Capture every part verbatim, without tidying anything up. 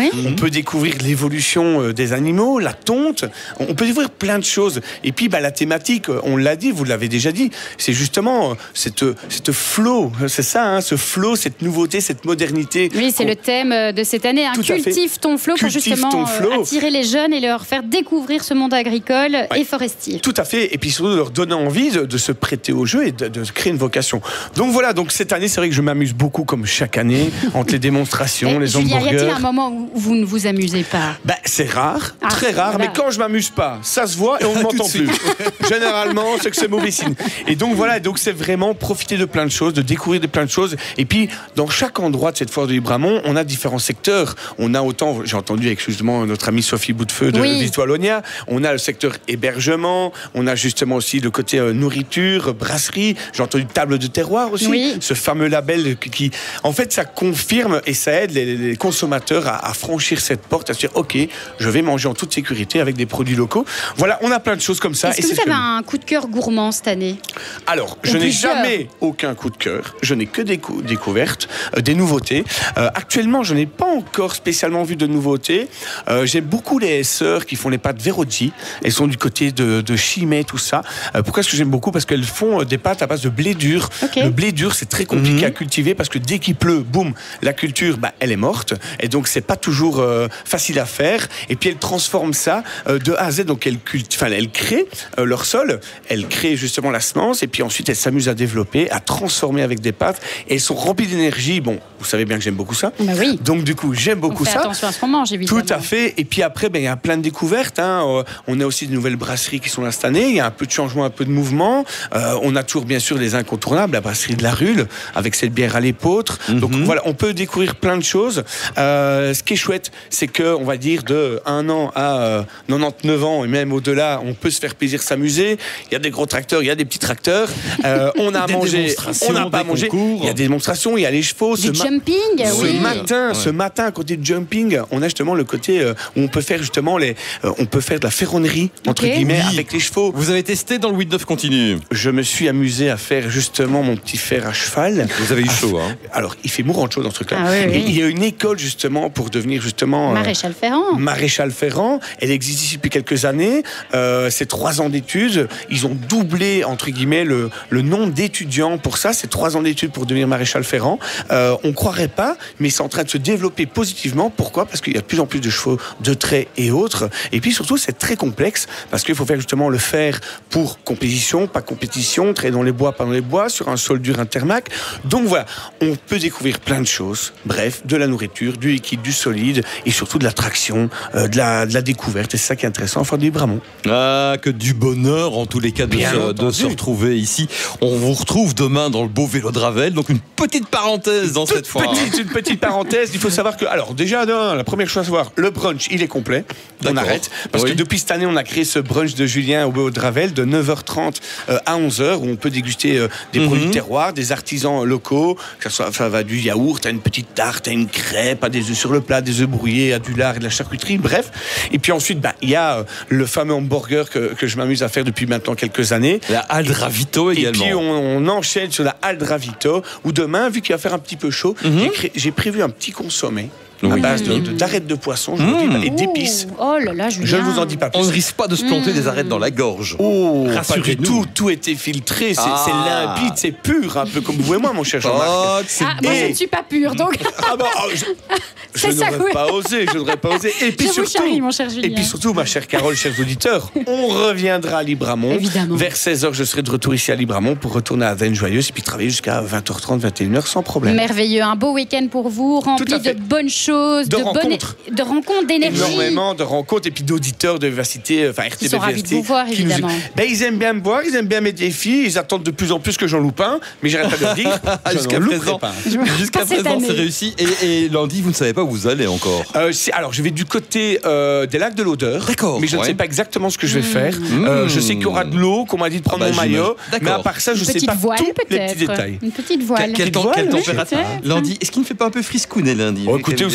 Oui. On peut découvrir l'évolution euh, des animaux, la tonte. On peut découvrir plein de choses. Et puis, bah, la thématique, on l'a dit, vous l'avez déjà dit, c'est justement euh, cette, cette flow, c'est ça, hein, ce flow, cette nouveauté, cette modernité. Oui, c'est qu'on... le thème de cette année. Hein. Cultive ton flow pour justement ton flow. Euh, attirer les jeunes et leur faire découvrir ce monde agricole ouais. et forestier. Tout à fait. Et puis surtout, leur donner envie de, de se prêter au jeu et de, de créer une vocation. Donc voilà, donc cette année, c'est vrai que je m'amuse beaucoup, comme chaque année, entre les démonstrations, et les Julia, hamburgers. Y a-t-il un moment où vous ne vous amusez pas? Ben, c'est rare, ah, très rare, voilà. mais quand je m'amuse pas, ça se voit et on ne m'entend plus. Généralement, c'est que c'est mauvais signe. Et donc voilà, donc c'est vraiment profiter de plein de choses, de découvrir de plein de choses. Et puis, dans chaque endroit de cette foire de Libramont, on a différents secteurs. On a autant, j'ai entendu avec justement notre amie Sophie Boutefeu de oui. Vitoalonia, on a le secteur hébergement, on a justement aussi le côté euh, nourriture, brasserie, j'ai entendu table de terroir aussi, oui. ce fameux label qui, qui, en fait, ça confirme et ça aide les, les consommateurs à, à franchir cette porte, à se dire, ok, je vais manger en toute sécurité avec des produits locaux. Voilà, on a plein de choses comme ça. Est-ce que vous avez un coup de cœur gourmand cette année? Alors, je n'ai jamais aucun coup de cœur, je n'ai que des cou- découvertes, euh, des nouveautés. Euh, actuellement, je n'ai pas encore spécialement vu de nouveautés. Euh, j'aime beaucoup les sœurs qui font les pâtes Verrotti. Elles sont du côté de, de Chimay, tout ça. Euh, pourquoi est-ce que j'aime beaucoup? Parce qu'elles font des pâtes à base de blé dur. Okay. Le blé dur, c'est très compliqué mmh. à cultiver parce que dès qu'il pleut, boum, la culture, bah, elle est morte. Et donc, c'est pas toujours euh, facile à faire. Et puis, elles transforment ça euh, de A à Z. Donc, elles, culti- enfin, elles créent euh, leur sol. Elles créent justement la semence. Et puis ensuite, elles s'amusent à développer, à transformer avec des pâtes. Et elles sont remplies d'énergie. Bon, vous savez bien que j'aime beaucoup ça. Bah oui. Donc, du coup, j'aime beaucoup on fait ça. Attention à ce qu'on mange, évidemment. Tout à fait. Et puis après, ben, il y a plein de découvertes. Hein. Euh, on a aussi de nouvelles brasseries qui sont là cette année. Il y a un peu de changement, un peu de mouvement. Euh, on a toujours, bien sûr, les incontournables. La brasserie de la Rule, avec cette bière à l'épeautre. Mm-hmm. Donc voilà, on peut découvrir plein de choses. Euh, ce qui est chouette, c'est que, on va dire, de un an à euh, quatre-vingt-dix-neuf ans, et même au-delà, on peut se faire plaisir, s'amuser. Il y a des gros tracteurs, il y a des petits tracteurs. Euh, on a mangé, on n'a pas mangé. Il y a des démonstrations, il y a les chevaux. Du ce jumping, ma- oui. Ce matin, ouais. ce matin, à côté de jumping, on a justement le côté euh, où on peut faire justement les, euh, on peut faire de la ferronnerie entre okay. guillemets oui. avec les chevaux. Vous avez testé dans le huit neuf continu? Je me suis amusé à faire justement mon petit fer à cheval. Vous avez eu chaud, hein? Alors, il fait mourant de chaud dans ce truc-là. Ah, oui, oui. Et il y a une école justement pour devenir justement euh, Maréchal Ferrand. Maréchal Ferrand. Elle existe ici depuis quelques années. Euh, c'est trois ans d'études. Ils ont doublé entre guillemets le, le nombre d'étudiants pour ça. C'est trois ans d'études pour devenir Maréchal Ferrand. Euh, on croirait pas, mais c'est en train de se développer positivement. Pourquoi? Parce qu'il y a de plus en plus de chevaux de trait et autres. Et puis surtout, c'est très complexe parce qu'il faut faire justement le fer pour compétition, pas compétition, traiter dans les bois, pas dans les bois, sur un sol dur intermac. Donc voilà, on peut découvrir plein de choses. Bref, de la nourriture, du liquide, du solide et surtout de la traction, euh, de, la, de la découverte. Et c'est ça qui est intéressant, enfin, du Libramont. Ah, que du bonheur en tous les cas de, se, de se retrouver ici. On vous retrouve demain dans le beau vélo de Ravel. Donc une petite parenthèse dans Toute cette fois. Petite, une petite parenthèse. Il faut savoir que, alors déjà, non, la première chose à savoir, le brunch, il est complet. On arrête. Parce oui. que depuis cette année, on a créé ce brunch de Julien au vélo de Ravel de neuf heures trente euh, à onze heures où on peut déguster euh, des mm-hmm. produits de terroir, des artisans locaux. Que ça soit, ça va du yaourt à une petite tarte, à une crêpe, à des œufs sur le plat, des œufs brouillés, à du lard et de la charcuterie. Bref. Et puis ensuite, bah, il y a euh, le fameux hamburger que, que je m'amuse à faire depuis maintenant quelques années. La Aldravito également. Et puis on, on enchaîne sur la Aldravito où demain, vu qu'il va faire un petit peu chaud, mm-hmm. j'ai, créé, j'ai prévu un petit consommé. Oui. À base de, de, d'arêtes de poisson, je mmh. vous dis, et d'épices. Oh là là, Julien. Je ne vous en dis pas plus. On ne risque pas de se planter mmh. des arêtes dans la gorge. Oh, rassurez-nous. Tout, tout était filtré, c'est, ah. c'est limpide, c'est pur, un peu comme vous et moi, mon cher Jean-Marc. Oh, ah, moi, je ne suis pas pur, donc. Ah bon, oh, je, je n'aurais oui. pas osé, je n'aurais pas osé. Et puis je surtout, vous charrie, mon cher Julien. Et puis surtout, ma chère Carole, chers auditeurs, on reviendra à Libramont. Évidemment. Vers seize heures, je serai de retour ici à Libramont pour retourner à Veine Joyeuse et puis travailler jusqu'à vingt heures trente, vingt et une heures sans problème. Merveilleux, un beau week-end pour vous, rempli de bonnes choses, de, de bonnes de rencontres, d'énergie. Énormément de rencontres et puis d'auditeurs de Vivacité, enfin R T B. Ils sont ravis de vous voir, évidemment. Nous... Ben, ils aiment bien me voir, ils aiment bien mes défis, ils attendent de plus en plus que j'en loupe un, mais j'arrête pas de le dire. Jusqu'à présent, jusqu'à présent c'est réussi. Et, et Landy, vous ne savez pas où vous allez encore? euh, Alors, je vais du côté euh, des lacs de l'Odeur. D'accord. Mais je ouais. ne sais pas exactement ce que je vais faire. Mmh. Euh, je sais qu'il y aura de l'eau, qu'on m'a dit de prendre ah bah, mon maillot. Mais à part ça, je ne sais pas voile, tous peut-être. les petits détails. Une petite voile. Quelle température? Landy, est-ce qu'il ne fait pas un peu friscounet lundi? Oh, écoutez, vous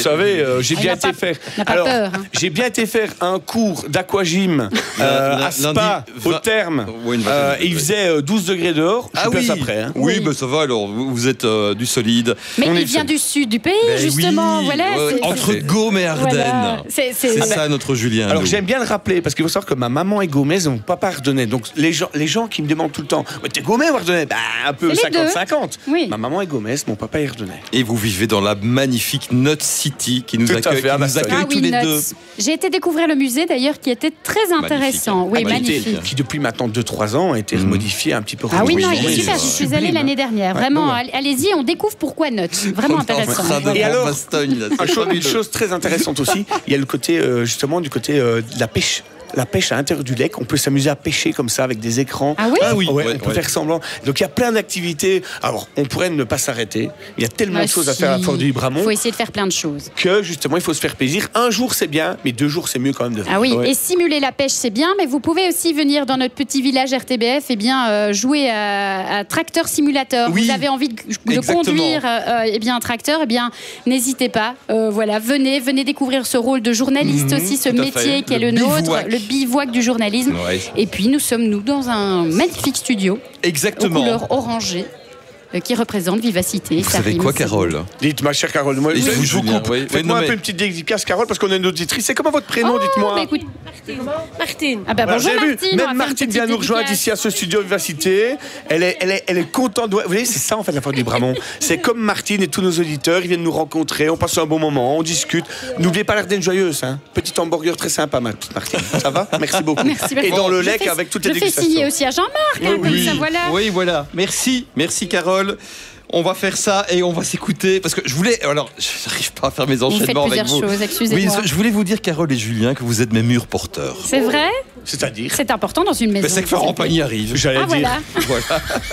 savez, euh, j'ai bien été pas, faire. Alors, peur, hein. j'ai bien été faire un cours d'aquagym euh, à Spa, lundi, au terme. Oui, euh, et il faisait douze degrés dehors. Je ah suis oui. après. Hein. Oui, oui. Bah, ça va alors. Vous êtes euh, du solide. Mais on il vient du sud du pays, ben justement. Oui. Voilà, ouais, c'est, entre Gaume et Ardennes. Voilà. C'est, c'est... c'est ça notre Julien. Alors j'aime bien le rappeler parce qu'il faut savoir que ma maman est gaumaise et mon papa ardennais. Donc les gens, les gens qui me demandent tout le temps, t'es gaumais ou ardennais? Bah un peu cinquante cinquante. Oui. Ma maman est gaumaise, mon papa est ardennais. Et vous vivez dans la magnifique Nut City qui nous tout accueille, qui nous accueille ah, tous oui, les Nuts. deux. J'ai été découvrir le musée d'ailleurs qui était très intéressant. Magnifique. Oui, ah, magnifique. Qui, était, qui depuis maintenant deux trois ans a été mmh. modifié un petit peu. Ah oui, non, il est super. Je suis allée l'année dernière. Vraiment, ouais. allez-y, on découvre pourquoi Nuts. Vraiment intéressant. Et alors, une chose très intéressante aussi, il y a le côté euh, justement du côté euh, de la pêche. La pêche à l'intérieur du lac, on peut s'amuser à pêcher comme ça avec des écrans. Ah oui, ah oui, ouais, ouais, on peut ouais. faire semblant. Donc il y a plein d'activités. Alors on pourrait ne pas s'arrêter. Il y a tellement ah de choses si. à faire à Fort du Libramont. Il faut essayer de faire plein de choses. Que justement il faut se faire plaisir. Un jour c'est bien, mais deux jours c'est mieux quand même de faire. Ah oui, ouais. et simuler la pêche c'est bien, mais vous pouvez aussi venir dans notre petit village R T B F et bien euh, jouer à, à Tracteur Simulator. Oui, vous avez envie de, de conduire euh, et bien un tracteur, et bien n'hésitez pas. Euh, voilà, venez, venez découvrir ce rôle de journaliste mmh, aussi, ce métier qui est le, le nôtre, le bivouac du journalisme. Ouais. Et puis nous sommes nous dans un magnifique studio. Exactement. Aux couleurs orangées. Qui représente Vivacité. Vous savez quoi, Carole? Dites, ma chère Carole, moi, je vous coupe. Oui. Faites-moi un peu une petite dédicace, Carole, parce qu'on a une auditrice. C'est comment votre prénom, oh, dites-moi? Bah écoute, Martine. Martine. Ah bah bonjour voilà, Martine. Même Martine vient nous rejoindre ici à ce studio Vivacité. Elle est, elle est, elle est contente. De... Vous voyez, c'est ça en fait la Fort du Libramont. C'est comme Martine et tous nos auditeurs. Ils viennent nous rencontrer. On passe un bon moment. On discute. N'oubliez pas l'Ardenne joyeuse. Hein. Petit hamburger très sympa, ma petite Martine. Ça va? Merci beaucoup. Merci, et dans le lait avec toutes les dégustations. Je fais signer aussi à Jean-Marc. Oui, hein, oui. Comme ça, voilà. Oui, voilà. Merci, merci Carole. On va faire ça et on va s'écouter parce que je voulais. Alors, je n'arrive pas à faire mes enchaînements avec vous. Vous faites plusieurs choses, excusez-moi. Oui, je voulais vous dire, Carole et Julien, que vous êtes mes murs porteurs. C'est vrai? C'est-à-dire? C'est important dans une maison. Mais c'est que Florent Pagny arrive. J'allais ah, dire. Voilà. Voilà.